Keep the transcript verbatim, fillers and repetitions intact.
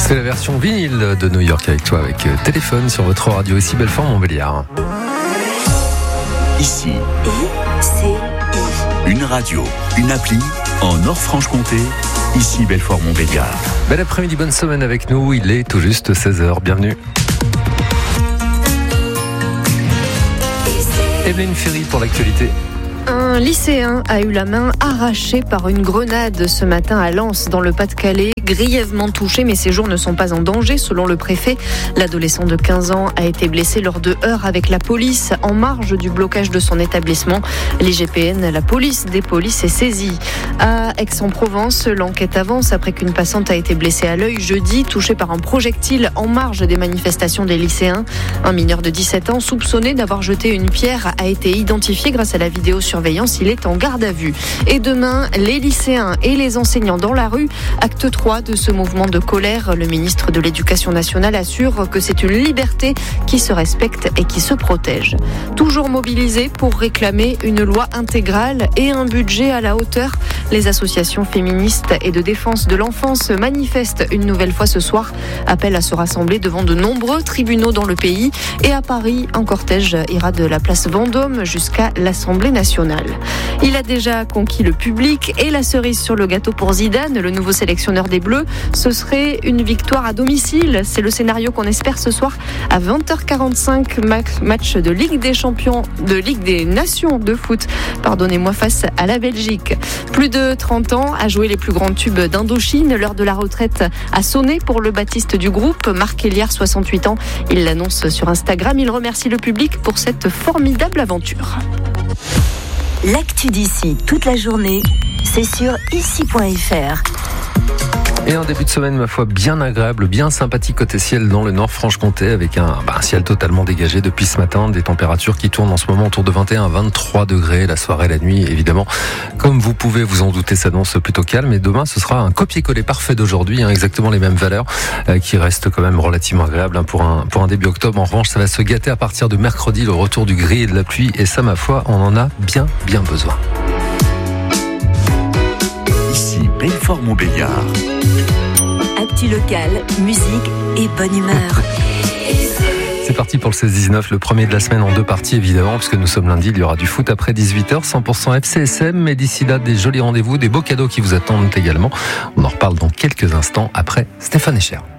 C'est la version vinyle de New York avec toi, avec téléphone sur votre radio. Ici Belfort Montbéliard. Ici, I C I. Une radio, une appli en Nord-Franche-Comté. Ici Belfort Montbéliard. Bel après-midi, bonne semaine avec nous. Il est tout juste seize heures. Bienvenue. Evelyne Ferry pour l'actualité. Un lycéen a eu la main arrachée par une grenade ce matin à Lens, dans le Pas-de-Calais. Grièvement touché, mais ses jours ne sont pas en danger, selon le préfet. L'adolescent de quinze ans a été blessé lors de heurts avec la police en marge du blocage de son établissement. L'I G P N, la police des polices, est saisie. À Aix-en-Provence, l'enquête avance après qu'une passante a été blessée à l'œil jeudi, touchée par un projectile en marge des manifestations des lycéens. Un mineur de dix-sept ans, soupçonné d'avoir jeté une pierre, a été identifié grâce à la vidéosurveillance. Il est en garde à vue. Et demain, les lycéens et les enseignants dans la rue, acte trois de ce mouvement de colère. Le ministre de l'Éducation nationale assure que c'est une liberté qui se respecte et qui se protège. Toujours mobilisés pour réclamer une loi intégrale et un budget à la hauteur, les associations féministes et de défense de l'enfance manifestent une nouvelle fois ce soir. Appel à se rassembler devant de nombreux tribunaux dans le pays. Et à Paris, un cortège ira de la place Vendôme jusqu'à l'Assemblée nationale. Il a déjà conquis le public et la cerise sur le gâteau pour Zidane, le nouveau sélectionneur des Bleus. Ce serait une victoire à domicile. C'est le scénario qu'on espère ce soir à vingt heures quarante-cinq, match de Ligue des Champions, de Ligue des Nations de foot, pardonnez-moi, face à la Belgique. Plus de trente ans à jouer les plus grands tubes d'Indochine. L'heure de la retraite a sonné pour le Baptiste du groupe. Marc Héliard, soixante-huit ans, il l'annonce sur Instagram. Il remercie le public pour cette formidable aventure. L'actu d'ici toute la journée, c'est sur ici point f r. Et un début de semaine, ma foi, bien agréable, bien sympathique côté ciel dans le Nord-Franche-Comté, avec un, bah, un ciel totalement dégagé depuis ce matin, des températures qui tournent en ce moment autour de vingt et un à vingt-trois degrés, la soirée, la nuit, évidemment. Comme vous pouvez vous en douter, s'annonce plutôt calme, et demain, ce sera un copier-coller parfait d'aujourd'hui, hein, exactement les mêmes valeurs, euh, qui restent quand même relativement agréables, hein, pour un, pour un début octobre. En revanche, ça va se gâter à partir de mercredi, le retour du gris et de la pluie, et ça, ma foi, on en a bien, bien besoin. Ici Belfort Montbéliard. Actu locale, musique et bonne humeur. C'est parti pour le seize dix-neuf, le premier de la semaine en deux parties évidemment, puisque nous sommes lundi, il y aura du foot après dix-huit heures, cent pour cent F C S M, mais d'ici là, des jolis rendez-vous, des beaux cadeaux qui vous attendent également. On en reparle dans quelques instants après Stéphane Echer.